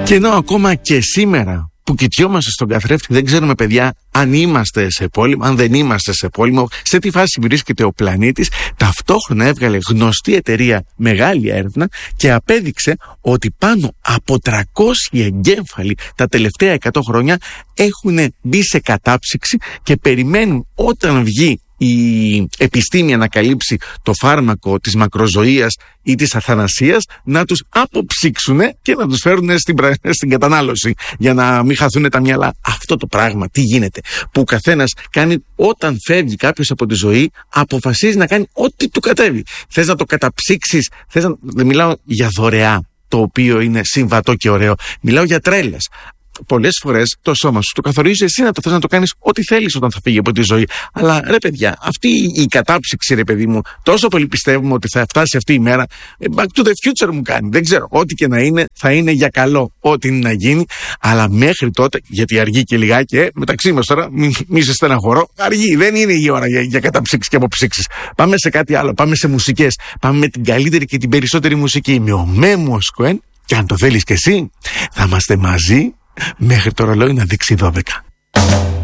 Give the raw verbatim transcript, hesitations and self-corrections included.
Και ενώ ακόμα και σήμερα που κοιτιόμαστε στον καθρέφτη δεν ξέρουμε, παιδιά, αν είμαστε σε πόλεμο, αν δεν είμαστε σε πόλεμο, σε τι φάση βρίσκεται ο πλανήτης, ταυτόχρονα έβγαλε γνωστή εταιρεία μεγάλη έρευνα και απέδειξε ότι πάνω από τριακόσιοι εγκέφαλοι τα τελευταία εκατό χρόνια έχουν μπει σε κατάψυξη και περιμένουν όταν βγει η επιστήμη ανακαλύψει το φάρμακο της μακροζωίας ή της αθανασίας να τους αποψύξουν και να τους φέρουν στην, στην κατανάλωση για να μην χαθούν τα μυαλά. Αυτό το πράγμα τι γίνεται, που ο καθένας κάνει όταν φεύγει κάποιος από τη ζωή, αποφασίζει να κάνει ό,τι του κατέβει. Θες να το καταψύξεις, θες να... δεν μιλάω για δωρεά, το οποίο είναι συμβατό και ωραίο, μιλάω για τρέλες. Πολλές φορές το σώμα σου το καθορίζει εσύ να το θες να το κάνεις ό,τι θέλεις όταν θα φύγει από τη ζωή. Αλλά ρε παιδιά, αυτή η κατάψυξη, ρε παιδί μου, τόσο πολύ πιστεύουμε ότι θα φτάσει αυτή η μέρα. Back to the future μου κάνει. Δεν ξέρω, ό,τι και να είναι, θα είναι για καλό, ό,τι είναι να γίνει. Αλλά μέχρι τότε, γιατί αργεί και λιγάκι, ε, μεταξύ μας τώρα, μην μη σε στεναχωρώ, αργεί. Δεν είναι η ώρα για, για καταψύξεις και αποψύξεις. Πάμε σε κάτι άλλο, πάμε σε μουσικές. Πάμε με την καλύτερη και την περισσότερη μουσική. Με ο Μέμος Κοέν, και αν το θέλεις κι εσύ, θα είμαστε μαζί μέχρι το ρολόι να δείξει δώδεκα.